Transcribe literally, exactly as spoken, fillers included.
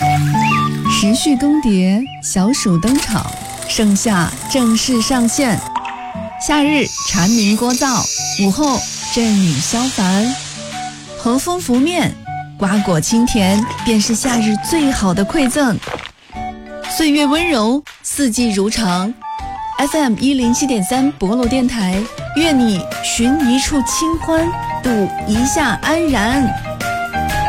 时序更迭，小暑登场，盛夏正式上线。夏日蝉鸣聒噪，午后阵雨消烦。和风拂面，瓜果清甜，便是夏日最好的馈赠。岁月温柔，四季如常。F M 一零七点三博罗电台，愿你寻一处清欢，度一夏安然。